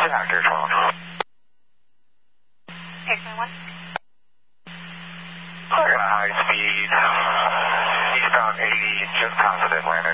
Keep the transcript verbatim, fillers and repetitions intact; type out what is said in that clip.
Factor twelve. Air twenty-one. Clear at high speed. Eastbound eighty, just past Atlanta.